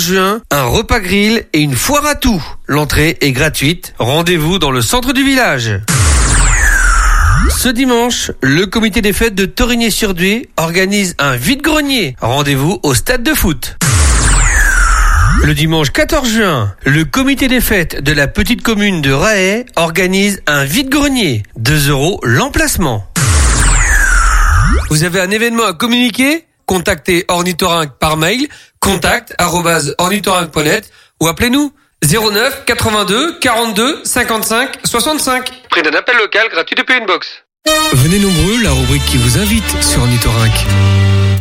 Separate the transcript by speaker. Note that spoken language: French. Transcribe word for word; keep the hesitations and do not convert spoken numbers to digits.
Speaker 1: quatorze juin, un repas grill et une foire à tout. L'entrée est gratuite. Rendez-vous dans le centre du village. Ce dimanche, le comité des fêtes de Torigné-sur-Dué organise un vide-grenier. Rendez-vous au stade de foot. Le dimanche quatorze juin, le comité des fêtes de la petite commune de Rahay organise un vide-grenier. deux euros l'emplacement. Vous avez un événement à communiquer ? Contactez Ornithorynque par mail, contact arobase ornithorynque point net ou appelez-nous zéro neuf quatre-vingt-deux quarante-deux cinquante-cinq soixante-cinq. Prix d'un appel local gratuit depuis une box.
Speaker 2: Venez nombreux, la rubrique qui vous invite sur Ornithorynque.